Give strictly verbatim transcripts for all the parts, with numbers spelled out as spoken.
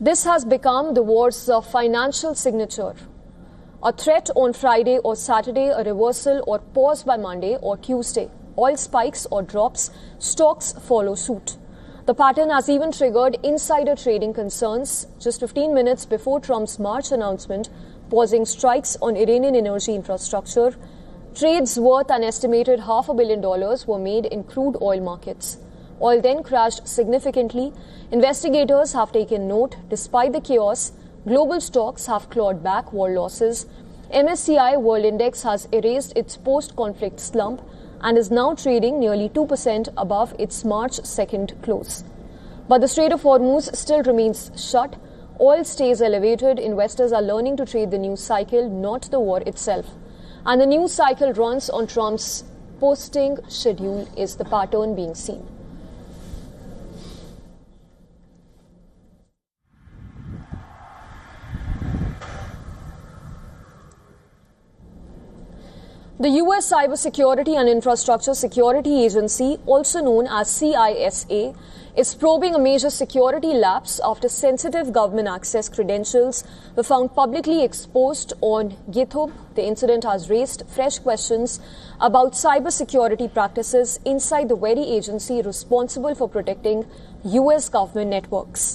This has become the war's uh, financial signature. A threat on Friday or Saturday, a reversal or pause by Monday or Tuesday. Oil spikes or drops, stocks follow suit. The pattern has even triggered insider trading concerns just fifteen minutes before Trump's March announcement, pausing strikes on Iranian energy infrastructure. Trades worth an estimated half a billion dollars were made in crude oil markets. Oil then crashed significantly. Investigators have taken note. Despite the chaos, global stocks have clawed back war losses. M S C I World Index has erased its post-conflict slump and is now trading nearly two percent above its March second close. But the Strait of Hormuz still remains shut. Oil stays elevated. Investors are learning to trade the news cycle, not the war itself. And the news cycle runs on Trump's posting schedule is the pattern being seen. The U S Cybersecurity and Infrastructure Security Agency, also known as C I S A, is probing a major security lapse after sensitive government access credentials were found publicly exposed on GitHub. The incident has raised fresh questions about cybersecurity practices inside the very agency responsible for protecting U S government networks.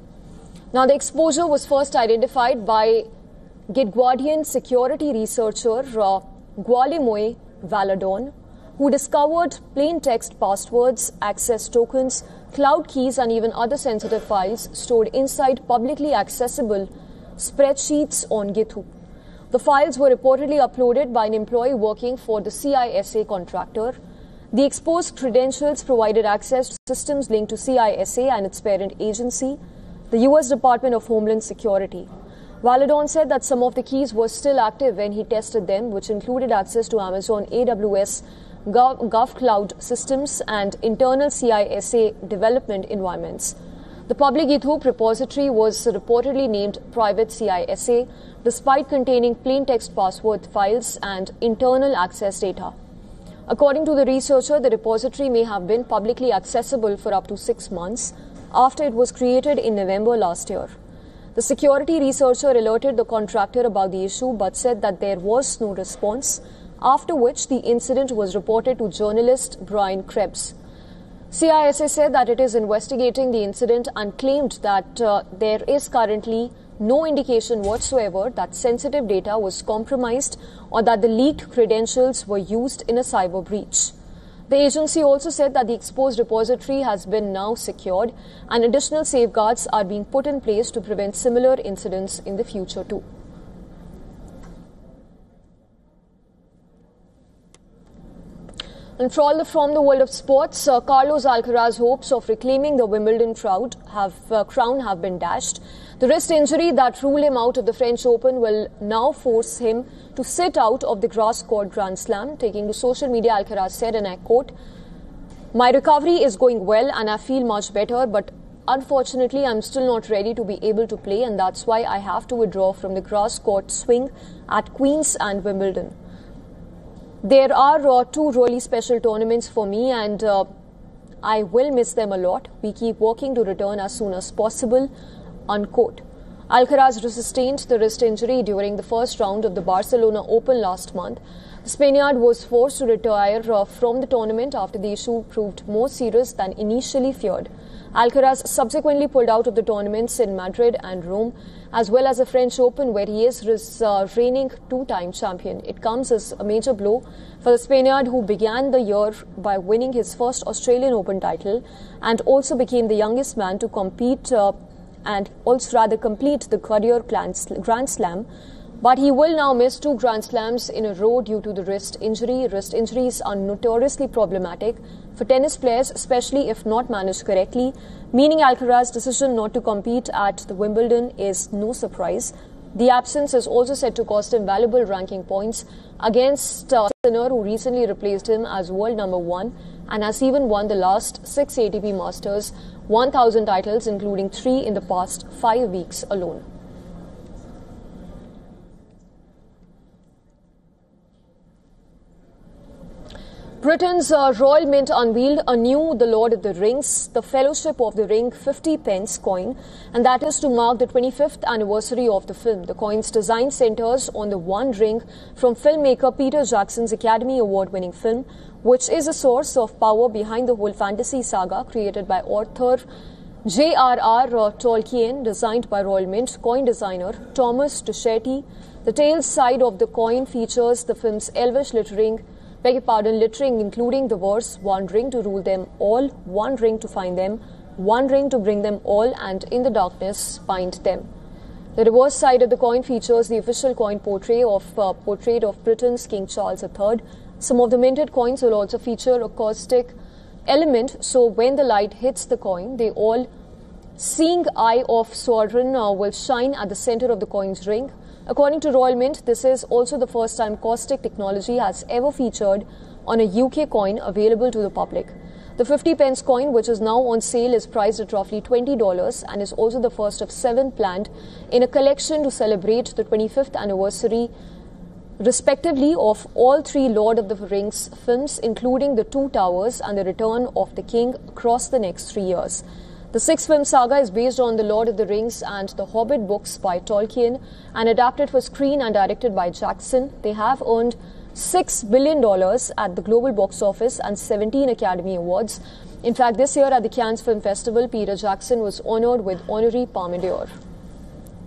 Now, the exposure was first identified by GitGuardian security researcher uh, Guillermo Valadon, who discovered plain text passwords, access tokens, cloud keys, and even other sensitive files stored inside publicly accessible spreadsheets on GitHub. The files were reportedly uploaded by an employee working for the C I S A contractor. The exposed credentials provided access to systems linked to C I S A and its parent agency, the U S Department of Homeland Security. Valadon said that some of the keys were still active when he tested them, which included access to Amazon A W S, Gov, GovCloud systems, and internal C I S A development environments. The public GitHub repository was reportedly named Private C I S A, despite containing plain text password files and internal access data. According to the researcher, the repository may have been publicly accessible for up to six months after it was created in November last year. The security researcher alerted the contractor about the issue but said that there was no response, after which the incident was reported to journalist Brian Krebs. C I S A said that it is investigating the incident and claimed that uh, there is currently no indication whatsoever that sensitive data was compromised or that the leaked credentials were used in a cyber breach. The agency also said that the exposed repository has been now secured and additional safeguards are being put in place to prevent similar incidents in the future too. And from the, from the world of sports, uh, Carlos Alcaraz's hopes of reclaiming the Wimbledon crowd have, uh, crown have been dashed. The wrist injury that ruled him out of the French Open will now force him to sit out of the grass court Grand Slam. Taking to social media, Alcaraz said, and I quote, "My recovery is going well and I feel much better, but unfortunately I'm still not ready to be able to play, and that's why I have to withdraw from the grass court swing at Queen's and Wimbledon. There are uh, two really special tournaments for me and uh, I will miss them a lot. We keep working to return as soon as possible," unquote. Alcaraz sustained the wrist injury during the first round of the Barcelona Open last month. The Spaniard was forced to retire uh, from the tournament after the issue proved more serious than initially feared. Alcaraz subsequently pulled out of the tournaments in Madrid and Rome, as well as the French Open, where he is his uh, reigning two-time champion. It comes as a major blow for the Spaniard, who began the year by winning his first Australian Open title and also became the youngest man to compete uh, and also rather complete the career Grand Slam. But he will now miss two Grand Slams in a row due to the wrist injury. Wrist injuries are notoriously problematic for tennis players, especially if not managed correctly, meaning Alcaraz's decision not to compete at the Wimbledon is no surprise. The absence is also said to cost him valuable ranking points against uh, Sinner, who recently replaced him as world number one and has even won the last six A T P Masters one thousand titles, including three in the past five weeks alone. Britain's uh, Royal Mint unveiled a new The Lord of the Rings, the Fellowship of the Ring fifty pence coin, and that is to mark the twenty-fifth anniversary of the film. The coin's design centers on the One Ring from filmmaker Peter Jackson's Academy Award-winning film, which is a source of power behind the whole fantasy saga created by author J R R Tolkien, designed by Royal Mint coin designer Thomas Duchetty. The tail side of the coin features the film's elvish lettering, beg your pardon, lettering including the verse, "One ring to rule them all, one ring to find them, one ring to bring them all, and in the darkness bind them." The reverse side of the coin features the official coin portrait of uh, portrait of Britain's King Charles the Third. Some of the minted coins will also feature a caustic element, so when the light hits the coin, the all-seeing eye of Sauron uh, will shine at the center of the coin's ring. According to Royal Mint, this is also the first time caustic technology has ever featured on a U K coin available to the public. The fifty pence coin, which is now on sale, is priced at roughly twenty dollars and is also the first of seven planned in a collection to celebrate the twenty-fifth anniversary, respectively, of all three Lord of the Rings films, including The Two Towers and The Return of the King, across the next three years. The six-film saga is based on The Lord of the Rings and The Hobbit books by Tolkien and adapted for screen and directed by Jackson. They have earned six billion dollars at the global box office and seventeen Academy Awards. In fact, this year at the Cannes Film Festival, Peter Jackson was honored with Honorary Palme d'Or.